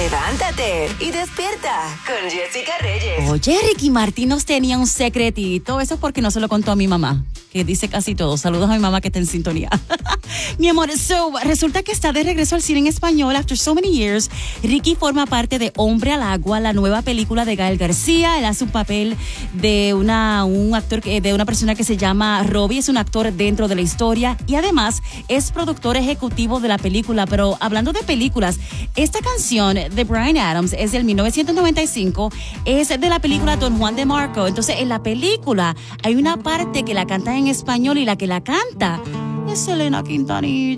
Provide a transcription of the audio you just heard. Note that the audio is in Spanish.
Levántate y despierta con Jessica Reyes. Oye, Ricky Martin nos tenía un secretito. Eso es porque no se lo contó a mi mamá, que dice casi todo. Saludos a mi mamá que está en sintonía. Mi amor, resulta que está de regreso al cine en español. After so many years, Ricky forma parte de Hombre al Agua, la nueva película de Gael García. Él hace un papel de un actor, de una persona que se llama Robbie. Es un actor dentro de la historia y además es productor ejecutivo de la película. Pero hablando de películas, esta canción de Bryan Adams es del 1995. Es de la película Don Juan de Marco. Entonces, en la película hay una parte que la canta en español y la que la canta es Selena Quintanilla.